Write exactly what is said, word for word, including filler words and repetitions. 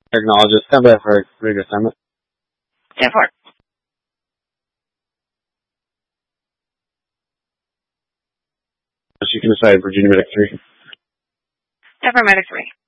Technologist, stand by for radio assignment. ten four. You can decide Virginia Medic three. ten four Medic three.